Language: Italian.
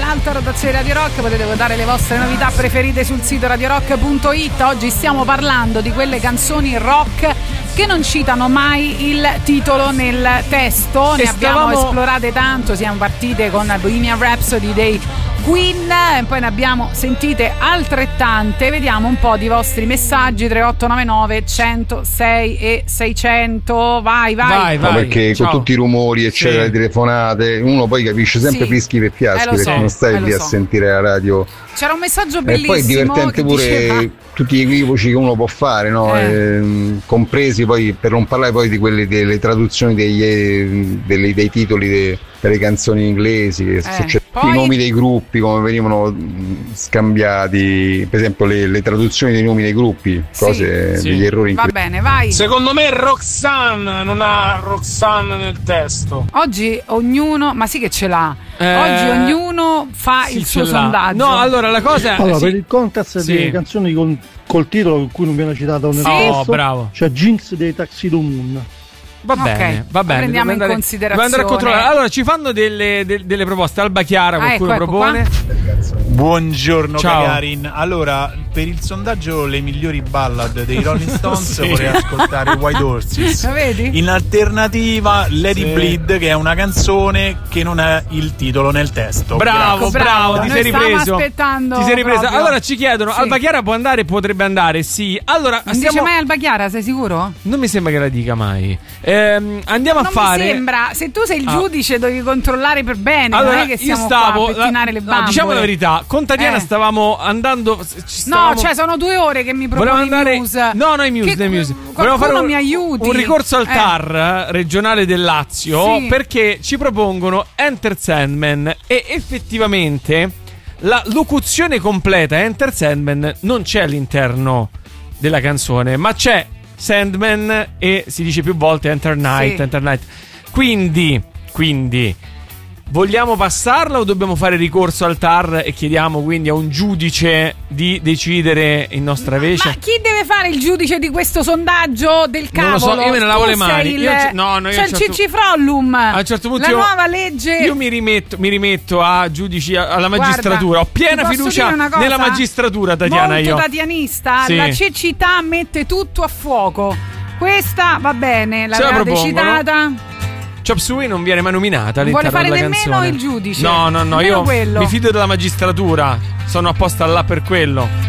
alta rotazione Radio Rock, potete votare le vostre novità preferite sul sito radiorock.it. Oggi stiamo parlando di quelle canzoni rock che non citano mai il titolo nel testo. Ne abbiamo esplorate tanto, siamo partite con Bohemian Rhapsody dei Queen e poi ne abbiamo sentite altrettante. Vediamo un po' di vostri messaggi. 3899 106 e 600. Vai. No, perché con tutti i rumori eccetera, le telefonate, uno poi capisce sempre fischi per fiaschi, perché non stai lì a sentire la radio. C'era un messaggio bellissimo. E poi è divertente pure diceva... tutti gli equivoci che uno può fare, no? Compresi poi, per non parlare poi di quelle delle traduzioni dei titoli delle canzoni inglesi, che succede, i nomi dei gruppi come venivano scambiati, per esempio le traduzioni dei nomi dei gruppi, cose, degli errori Va bene, vai. Secondo me Roxanne non ha Roxanne nel testo. Oggi ognuno, ma sì che ce l'ha. Oggi ognuno fa il suo sondaggio. No, allora la cosa è per il contest delle canzoni col titolo con cui non viene citato nel testo, bravo. C'è Jinx dei Tuxedo Moon. Va bene. Prendiamo in considerazione. Devo andare a controllare. Allora ci fanno delle proposte. Alba Chiara, qualcuno propone. Buongiorno Gagarin. Allora, per il sondaggio le migliori ballad dei Rolling Stones vorrei ascoltare White Horses. Lo vedi? In alternativa Let It Bleed, che è una canzone che non ha il titolo nel testo. Bravo, ti sei ripreso. Aspettando. Ti sei ripreso. Proprio. Allora ci chiedono, Alba Chiara può andare? Potrebbe andare, sì. Allora, non dice mai Alba Chiara, sei sicuro? Non mi sembra che la dica mai. Andiamo a fare. Non mi sembra, se tu sei il giudice devi controllare per bene. Allora, non è che stiamo qua a pettinare le bambole. Diciamo la verità, con Tatiana stavamo andando. No, cioè sono 2 ore che mi proponi i Muse. No, i Muse. Volevo fare mi aiuti. Un ricorso al TAR regionale del Lazio, perché ci propongono Enter Sandman e effettivamente la locuzione completa Enter Sandman non c'è all'interno della canzone, ma c'è Sandman e si dice più volte Enter Night. Quindi vogliamo passarla o dobbiamo fare ricorso al TAR e chiediamo quindi a un giudice di decidere in nostra vece? Ma chi deve fare il giudice di questo sondaggio del cavolo? Non lo so, io me ne lavo le mani. C'è il Cicifrollum. A un certo punto la nuova legge. Io mi rimetto a giudici, alla magistratura. Ho piena fiducia nella magistratura, Tatiana. Molto tatianista. La cecità mette tutto a fuoco. Questa va bene, l'avevate citata. Chop Suey non viene mai nominata non all'interno della canzone. Non vuole fare nemmeno il giudice. No, io quello. mi fido della magistratura. Sono apposta là per quello.